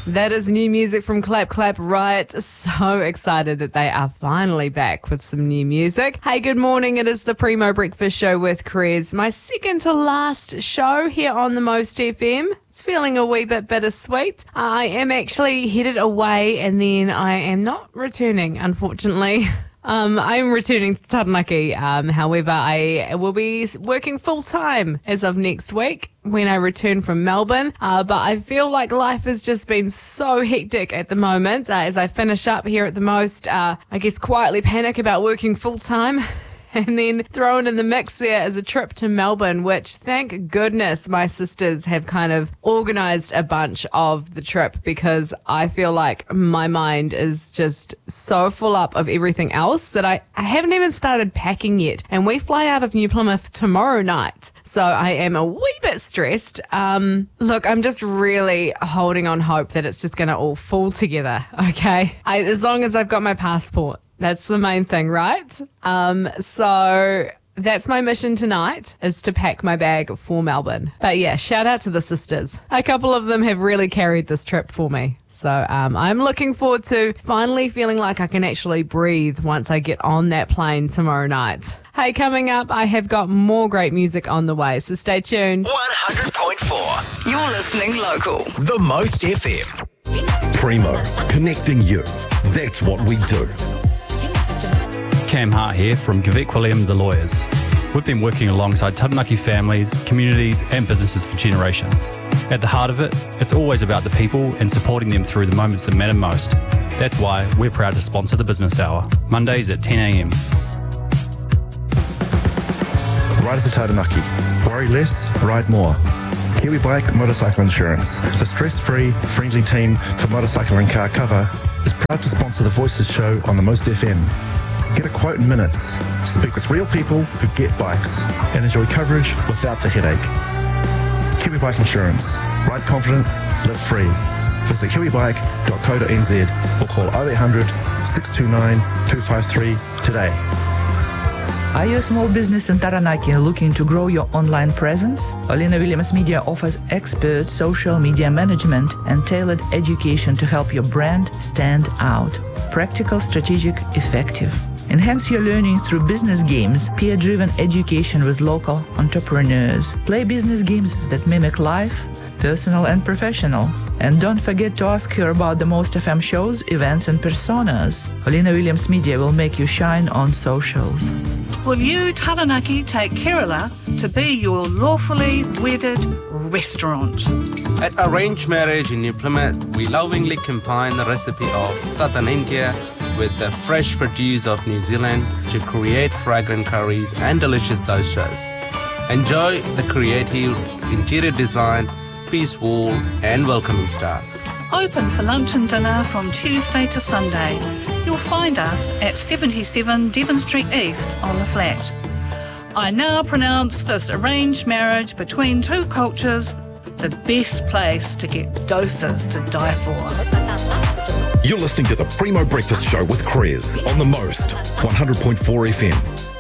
That is new music from Clap Clap Riot. So excited that they are finally back with some new music. Hey, good morning. It is the Primo Breakfast Show with Krez. My second to last show here on the Most FM. It's feeling a wee bit bittersweet. I am actually headed away and then I am not returning, unfortunately. I'm returning to Taranaki. However, I will be working full-time as of next week when I return from Melbourne. But I feel like life has just been so hectic at the moment as I finish up here at the Most. I guess quietly panic about working full-time. And then thrown in the mix there is a trip to Melbourne, which thank goodness my sisters have kind of organised a bunch of the trip, because I feel like my mind is just so full up of everything else that I haven't even started packing yet. And we fly out of New Plymouth tomorrow night. So I am a wee bit stressed. Look, I'm just really holding on hope that it's just going to all fall together, okay? As long as I've got my passport. That's the main thing, right? So that's my mission tonight, is to pack my bag for Melbourne. But yeah, shout out to the sisters. A couple of them have really carried this trip for me. So I'm looking forward to finally feeling like I can actually breathe once I get on that plane tomorrow night. Hey, coming up, I have got more great music on the way, so stay tuned. 100.4. You're listening local. The Most FM. Primo, connecting you. That's what we do. Cam Hart here from Gavek William The Lawyers. We've been working alongside Taranaki families, communities and businesses for generations. At the heart of it, it's always about the people and supporting them through the moments that matter most. That's why we're proud to sponsor the Business Hour, Mondays at 10 a.m. Riders of Taranaki, worry less, ride more. Kiwi Bike Motorcycle Insurance, the stress-free, friendly team for motorcycle and car cover, is proud to sponsor the Voices show on the Most FM. Get a quote in minutes, speak with real people who get bikes, and enjoy coverage without the headache. Kiwi Bike Insurance. Ride confident, live free. Visit kiwibike.co.nz or call 0800 629 253 today. Are you a small business in Taranaki looking to grow your online presence? Olina Williams Media offers expert social media management and tailored education to help your brand stand out. Practical, strategic, effective. Enhance your learning through business games, peer-driven education with local entrepreneurs. Play business games that mimic life, personal and professional. And don't forget to ask her about the Most FM shows, events and personas. Olina Williams Media will make you shine on socials. Will you, Taranaki, take Kerala to be your lawfully wedded restaurant? At Arranged Marriage in New Plymouth, we lovingly combine the recipe of Southern India with the fresh produce of New Zealand to create fragrant curries and delicious dosas. Enjoy the creative interior design, peace wall and welcoming staff. Open for lunch and dinner from Tuesday to Sunday. You'll find us at 77 Devon Street East on the flat. I now pronounce this arranged marriage between two cultures the best place to get dosas to die for. You're listening to the Primo Breakfast Show with Krez on the Most 100.4 FM.